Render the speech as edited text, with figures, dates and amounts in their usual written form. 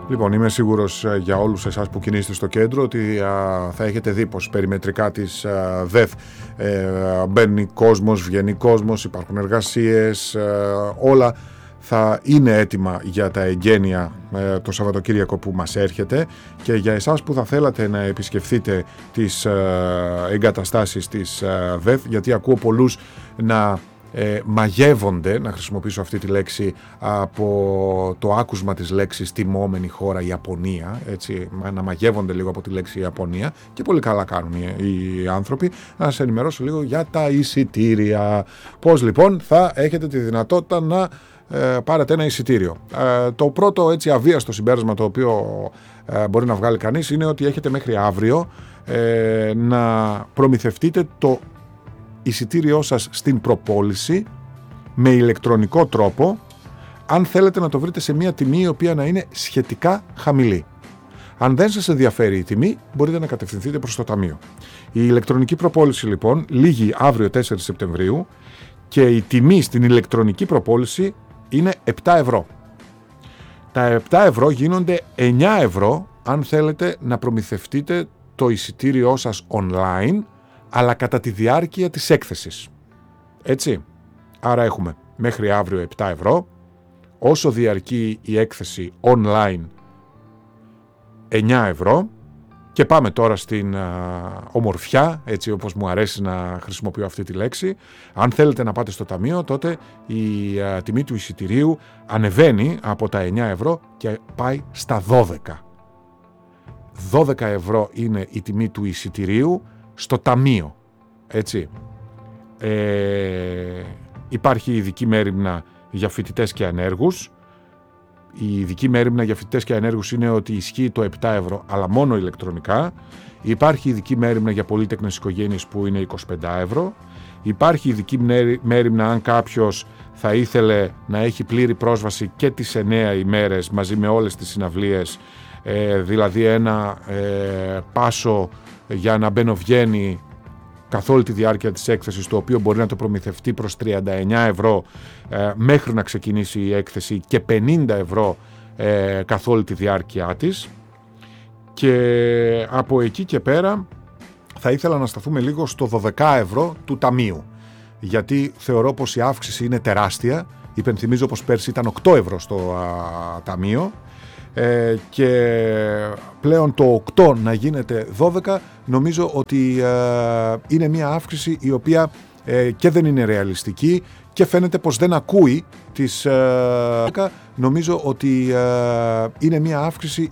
Λοιπόν, είμαι σίγουρος για όλους εσάς που κινείστε στο κέντρο ότι θα έχετε δει πως περιμετρικά της ΔΕΘ μπαίνει κόσμος, βγαίνει κόσμος, υπάρχουν εργασίες, όλα θα είναι έτοιμα για τα εγγένεια το Σαββατοκύριακο που μας έρχεται, και για εσάς που θα θέλατε να επισκεφθείτε τις εγκαταστάσεις της ΔΕΘ, γιατί ακούω πολλούς να μαγεύονται, να χρησιμοποιήσω αυτή τη λέξη, από το άκουσμα της λέξης τιμόμενη χώρα Ιαπωνία, έτσι, να μαγεύονται λίγο από τη λέξη Ιαπωνία, και πολύ καλά κάνουν οι άνθρωποι. Να σας ενημερώσω λίγο για τα εισιτήρια. Πώς λοιπόν θα έχετε τη δυνατότητα να πάρετε ένα εισιτήριο. Το πρώτο έτσι αβίαστο συμπέρασμα το οποίο μπορεί να βγάλει κανείς είναι ότι έχετε μέχρι αύριο να προμηθευτείτε το εισιτήριό σας στην προπόληση με ηλεκτρονικό τρόπο, αν θέλετε να το βρείτε σε μια τιμή η οποία να είναι σχετικά χαμηλή. Αν δεν σας ενδιαφέρει η τιμή, μπορείτε να κατευθυνθείτε προς το ταμείο. Η ηλεκτρονική προπόληση λοιπόν λήγει αύριο 4 Σεπτεμβρίου και η τιμή στην ηλεκτρονική προπόληση είναι 7 ευρώ. Τα 7 ευρώ γίνονται 9 ευρώ αν θέλετε να προμηθευτείτε το εισιτήριό σας online, αλλά κατά τη διάρκεια της έκθεσης. Έτσι. Άρα έχουμε μέχρι αύριο 7 ευρώ, όσο διαρκεί η έκθεση online 9 ευρώ, και πάμε τώρα στην ομορφιά, έτσι όπως μου αρέσει να χρησιμοποιώ αυτή τη λέξη. Αν θέλετε να πάτε στο ταμείο, τότε η τιμή του εισιτηρίου ανεβαίνει από τα 9 ευρώ και πάει στα 12. 12 ευρώ είναι η τιμή του εισιτηρίου στο ταμείο, έτσι. Υπάρχει ειδική μέριμνα για φοιτητές και ανέργους. Η ειδική μέριμνα για φοιτητές και ανέργους είναι ότι ισχύει το 7 ευρώ, αλλά μόνο ηλεκτρονικά. Υπάρχει ειδική μέριμνα για πολύτεκνες οικογένειες που είναι 25 ευρώ. Υπάρχει ειδική μέριμνα αν κάποιος θα ήθελε να έχει πλήρη πρόσβαση και τις 9 ημέρες μαζί με όλες τις συναυλίες, δηλαδή ένα πάσο για να μπαινοβγαίνει καθ' όλη τη διάρκεια της έκθεσης, το οποίο μπορεί να το προμηθευτεί προς 39 ευρώ μέχρι να ξεκινήσει η έκθεση και 50 ευρώ καθ' όλη τη διάρκεια της. Και από εκεί και πέρα θα ήθελα να σταθούμε λίγο στο 12 ευρώ του ταμείου, γιατί θεωρώ πως η αύξηση είναι τεράστια. Υπενθυμίζω πως πέρσι ήταν 8 ευρώ στο ταμείο, και πλέον το 8 να γίνεται 12, νομίζω ότι είναι μια αύξηση η οποία και δεν είναι ρεαλιστική και φαίνεται πως δεν ακούει τις νομίζω ότι είναι μια αύξηση